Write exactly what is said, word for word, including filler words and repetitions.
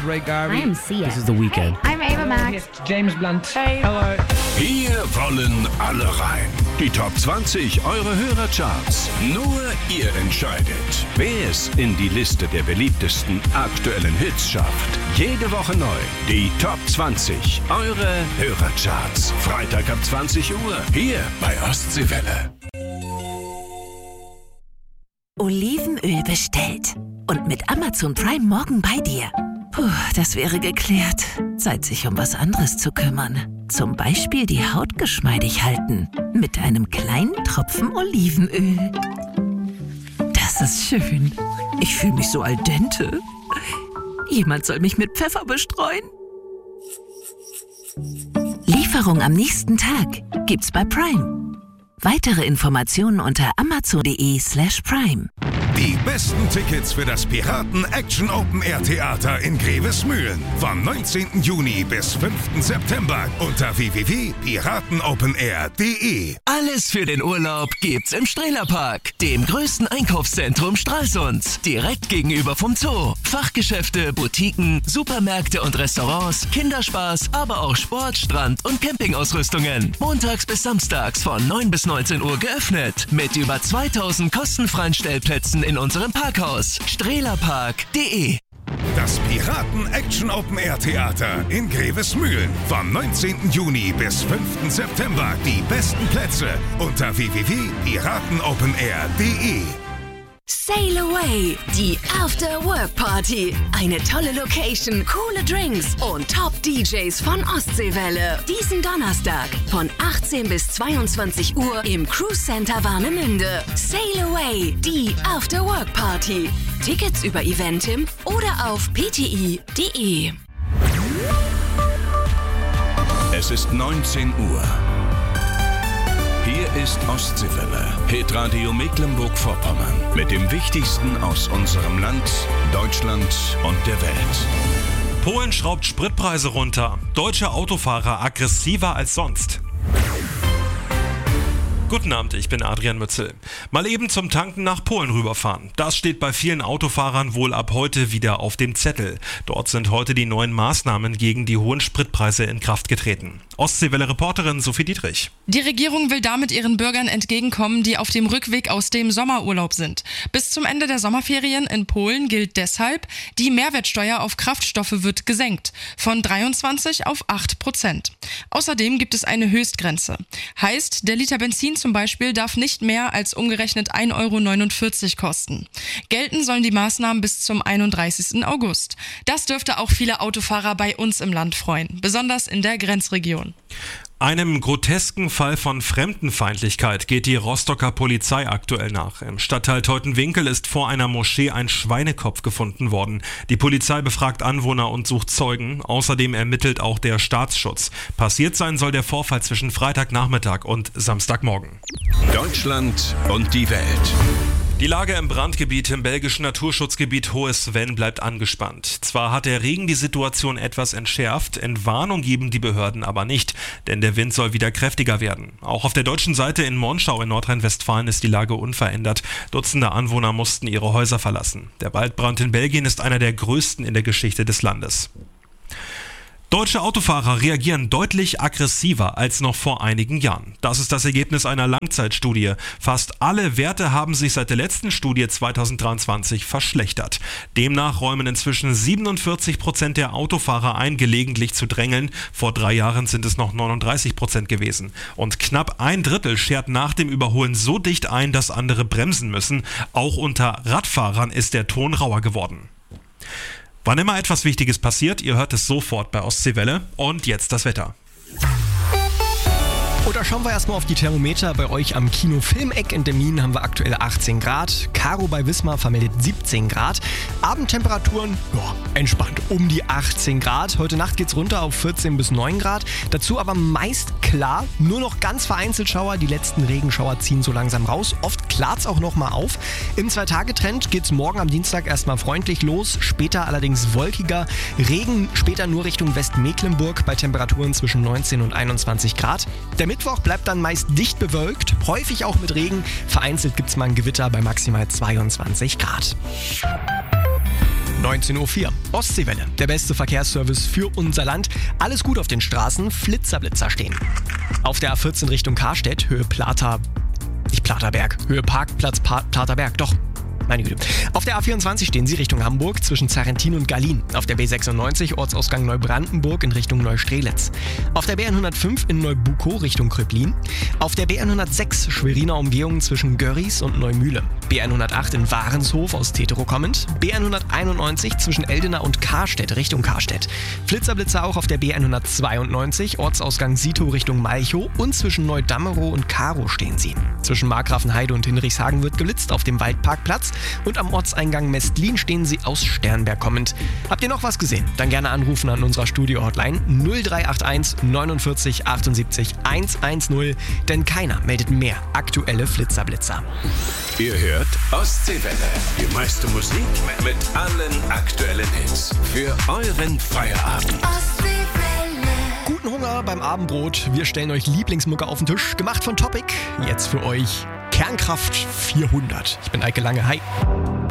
Ray Garvey. I am Sia. This is The Weeknd. Hey, I'm Ava Max. Here's James Blunt. Hey. Hello. Hier wollen alle rein. Die Top zwanzig eure Hörercharts. Nur ihr entscheidet, wer es in die Liste der beliebtesten aktuellen Hits schafft. Jede Woche neu. Die Top zwanzig eure Hörercharts. Freitag ab zwanzig Uhr. Hier bei Ostseewelle. Olivenöl bestellt. Und mit Amazon Prime morgen bei dir. Puh, das wäre geklärt. Zeit, sich um was anderes zu kümmern. Zum Beispiel die Haut geschmeidig halten. Mit einem kleinen Tropfen Olivenöl. Das ist schön. Ich fühle mich so al dente. Jemand soll mich mit Pfeffer bestreuen. Lieferung am nächsten Tag gibt's bei Prime. Weitere Informationen unter amazon.de slash prime. Die besten Tickets für das Piraten Action Open Air Theater in Grevesmühlen. Vom neunzehnten Juni bis fünften September unter w w w punkt piratenopenair punkt de. Alles für den Urlaub gibt's im Strehlerpark, dem größten Einkaufszentrum Stralsunds. Direkt gegenüber vom Zoo. Fachgeschäfte, Boutiquen, Supermärkte und Restaurants, Kinderspaß, aber auch Sport, Strand und Campingausrüstungen. Montags bis samstags von neun bis neunzehn Uhr geöffnet. Mit über zweitausend kostenfreien Stellplätzen in unserem Parkhaus. strehlerpark punkt de. Das Piraten Action Open Air Theater in Grevesmühlen. Vom neunzehnten Juni bis fünften September. Die besten Plätze unter w w w punkt piratenopenair punkt de. Sail Away, die After-Work-Party. Eine tolle Location, coole Drinks und Top-D Js von Ostseewelle. Diesen Donnerstag von achtzehn bis zweiundzwanzig Uhr im Cruise Center Warnemünde. Sail Away, die After-Work-Party. Tickets über Eventim oder auf p t i punkt de. Es ist neunzehn Uhr. Hier ist Ostseewelle, Hitradio Mecklenburg-Vorpommern. Mit dem Wichtigsten aus unserem Land, Deutschland und der Welt. Polen schraubt Spritpreise runter. Deutsche Autofahrer aggressiver als sonst. Guten Abend, ich bin Adrian Mützel. Mal eben zum Tanken nach Polen rüberfahren. Das steht bei vielen Autofahrern wohl ab heute wieder auf dem Zettel. Dort sind heute die neuen Maßnahmen gegen die hohen Spritpreise in Kraft getreten. Ostseewelle-Reporterin Sophie Dietrich. Die Regierung will damit ihren Bürgern entgegenkommen, die auf dem Rückweg aus dem Sommerurlaub sind. Bis zum Ende der Sommerferien in Polen gilt deshalb, die Mehrwertsteuer auf Kraftstoffe wird gesenkt. Von dreiundzwanzig auf acht Prozent. Außerdem gibt es eine Höchstgrenze. Heißt, der Liter Benzin zum Beispiel darf nicht mehr als umgerechnet ein Euro neunundvierzig kosten. Gelten sollen die Maßnahmen bis zum einunddreißigsten August. Das dürfte auch viele Autofahrer bei uns im Land freuen, besonders in der Grenzregion. Einem grotesken Fall von Fremdenfeindlichkeit geht die Rostocker Polizei aktuell nach. Im Stadtteil Teutenwinkel ist vor einer Moschee ein Schweinekopf gefunden worden. Die Polizei befragt Anwohner und sucht Zeugen. Außerdem ermittelt auch der Staatsschutz. Passiert sein soll der Vorfall zwischen Freitagnachmittag und Samstagmorgen. Deutschland und die Welt. Die Lage im Brandgebiet im belgischen Naturschutzgebiet Hohes Sven bleibt angespannt. Zwar hat der Regen die Situation etwas entschärft, Entwarnung geben die Behörden aber nicht, denn der Wind soll wieder kräftiger werden. Auch auf der deutschen Seite in Monschau in Nordrhein-Westfalen ist die Lage unverändert. Dutzende Anwohner mussten ihre Häuser verlassen. Der Waldbrand in Belgien ist einer der größten in der Geschichte des Landes. Deutsche Autofahrer reagieren deutlich aggressiver als noch vor einigen Jahren. Das ist das Ergebnis einer Langzeitstudie. Fast alle Werte haben sich seit der letzten Studie zweitausenddreiundzwanzig verschlechtert. Demnach räumen inzwischen siebenundvierzig Prozent der Autofahrer ein, gelegentlich zu drängeln. Vor drei Jahren sind es noch neununddreißig Prozent gewesen. Und knapp ein Drittel schert nach dem Überholen so dicht ein, dass andere bremsen müssen. Auch unter Radfahrern ist der Ton rauer geworden. Wann immer etwas Wichtiges passiert, ihr hört es sofort bei Ostseewelle. Und jetzt das Wetter. Oder schauen wir erstmal auf die Thermometer. Bei euch am Kino Filmeck in Demmin haben wir aktuell achtzehn Grad. Caro bei Wismar vermeldet siebzehn Grad. Abendtemperaturen, ja, entspannt, um die achtzehn Grad. Heute Nacht geht's runter auf vierzehn bis neun Grad. Dazu aber meist klar, nur noch ganz vereinzelt Schauer. Die letzten Regenschauer ziehen so langsam raus. Oft klart's auch noch mal auf. Im Zwei-Tage-Trend geht's morgen am Dienstag erstmal freundlich los. Später allerdings wolkiger. Regen später nur Richtung Westmecklenburg bei Temperaturen zwischen neunzehn und einundzwanzig Grad. Der Mittwoch bleibt dann meist dicht bewölkt, häufig auch mit Regen. Vereinzelt gibt es mal ein Gewitter bei maximal zweiundzwanzig Grad. neunzehn Uhr vier. Ostseewelle, der beste Verkehrsservice für unser Land. Alles gut auf den Straßen, Flitzer-Blitzer stehen. Auf der A vierzehn Richtung Karstedt, Höhe Plata... Nicht Platerberg, Höhe Parkplatz pa- Platerberg, doch. Meine Güte. Auf der A vierundzwanzig stehen Sie Richtung Hamburg zwischen Zarrentin und Gallien. Auf der B sechsundneunzig Ortsausgang Neubrandenburg in Richtung Neustrelitz. Auf der B hundertfünf in Neubukow Richtung Kröplin. Auf der B hundertsechs Schweriner Umgehung zwischen Görries und Neumühle. B hundertacht in Warenshof aus Tetero kommend. B hunderteinundneunzig zwischen Eldena und Karstedt Richtung Karstedt. Flitzer-Blitzer auch auf der B hundertzweiundneunzig Ortsausgang Sito Richtung Malchow und zwischen Neudammerow und Karow stehen Sie. Zwischen Markgrafenheide und Hinrichshagen wird geblitzt auf dem Waldparkplatz. Und am Ortseingang Mestlin stehen Sie aus Sternberg kommend. Habt ihr noch was gesehen? Dann gerne anrufen an unserer Studio-Hotline null drei acht eins neunundvierzig achtundsiebzig hundertzehn, denn keiner meldet mehr aktuelle Flitzer-Blitzer. Ihr hört Ostseewelle. Die meiste Musik mit allen aktuellen Hits. Für euren Feierabend. Guten Hunger beim Abendbrot. Wir stellen euch Lieblingsmucke auf den Tisch. Gemacht von Topic. Jetzt für euch Kernkraft vierhundert. Ich bin Eike Lange. Hi.